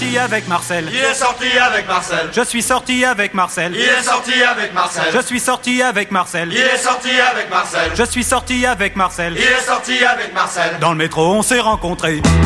sorti avec Marcel. Il est sorti avec Marcel. Je suis sorti avec Marcel. Il est sorti avec Marcel. Je suis sorti avec Marcel. Il est sorti avec Marcel. Je suis sorti avec Marcel. Il est sorti avec Marcel. Dans le métro, on s'est rencontrés.